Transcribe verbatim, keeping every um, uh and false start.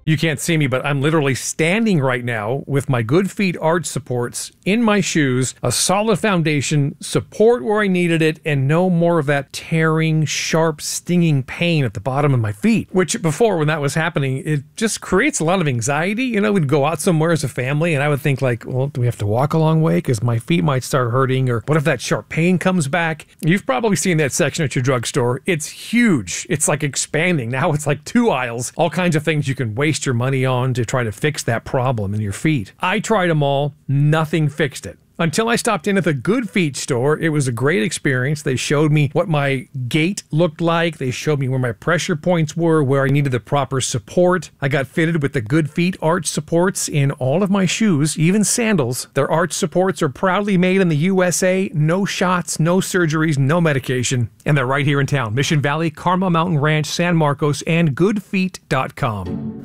You can't see me, but I'm literally standing right now with my Good Feet arch supports in my shoes, a solid foundation, support where I needed it, and no more of that tearing, sharp, stinging pain at the bottom of my feet. Which before, when that was happening, it just creates a lot of anxiety. You know, we'd go out somewhere as a family and I would think like, well, do we have to walk a long way because my feet might start hurting? Or what if that sharp pain comes back? You've probably seen that section at your drugstore. It's huge. It's like expanding. Now it's like two aisles, all kinds of things you can waste your money on to try to fix that problem in your feet. I tried them all. Nothing fixed it. Until I stopped in at the Good Feet store. It was a great experience. They showed me what my gait looked like. They showed me where my pressure points were, where I needed the proper support. I got fitted with the Good Feet arch supports in all of my shoes, even sandals. Their arch supports are proudly made in the U S A. No shots, no surgeries, no medication. And they're right here in town. Mission Valley, Carmel Mountain Ranch, San Marcos, and good feet dot com.